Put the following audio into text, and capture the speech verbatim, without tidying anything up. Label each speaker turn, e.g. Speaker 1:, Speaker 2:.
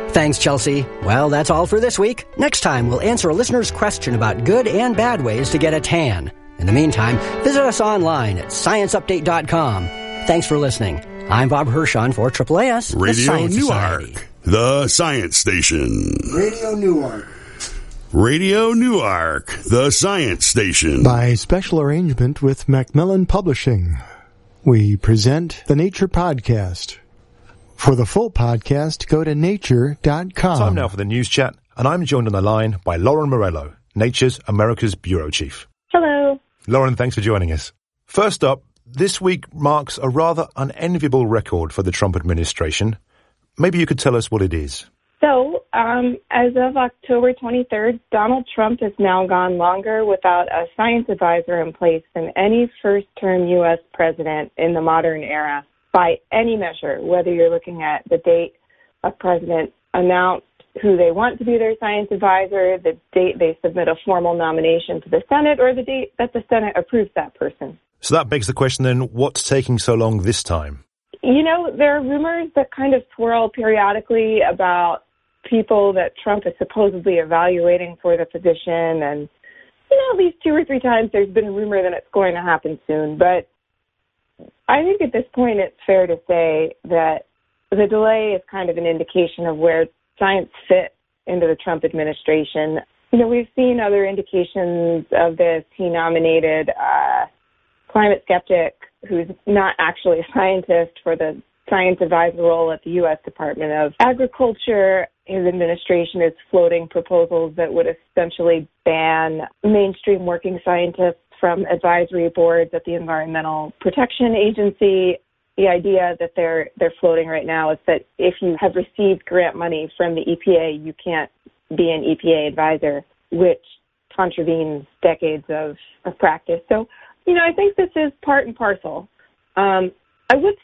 Speaker 1: Thanks, Chelsea. Well, that's all for this week. Next time, we'll answer a listener's question about good and bad ways to get a tan. In the meantime, visit us online at science update dot com. Thanks for listening. I'm Bob Hirschon for Triple A S,
Speaker 2: Radio
Speaker 1: the Science
Speaker 2: Newark,
Speaker 1: Society.
Speaker 2: the science station.
Speaker 3: Radio Newark.
Speaker 2: Radio Newark, the science station.
Speaker 4: By special arrangement with Macmillan Publishing, we present the Nature Podcast. For the full podcast, go to nature dot com.
Speaker 5: Time now for the news chat, and I'm joined on the line by Lauren Morello, Nature's America's Bureau Chief.
Speaker 6: Hello.
Speaker 5: Lauren, thanks for joining us. First up, this week marks a rather unenviable record for the Trump administration. Maybe you could tell us what it is.
Speaker 6: So, um, as of October twenty-third, Donald Trump has now gone longer without a science advisor in place than any first-term U S president in the modern era. By any measure, whether you're looking at the date a president announced who they want to be their science advisor, the date they submit a formal nomination to the Senate, or the date that the Senate approves that person.
Speaker 5: So that begs the question then, what's taking so long this time?
Speaker 6: You know, there are rumors that kind of swirl periodically about people that Trump is supposedly evaluating for the position, and, you know, at least two or three times there's been a rumor that it's going to happen soon, but I think at this point it's fair to say that the delay is kind of an indication of where science fits into the Trump administration. You know, we've seen other indications of this. He nominated a climate skeptic who's not actually a scientist for the science advisor role at the U S Department of Agriculture. His administration is floating proposals that would essentially ban mainstream working scientists from advisory boards at the Environmental Protection Agency. The idea that they're they're floating right now is that if you have received grant money from the E P A, you can't be an E P A advisor, which contravenes decades of, of practice. So, you know, I think this is part and parcel. Um, I would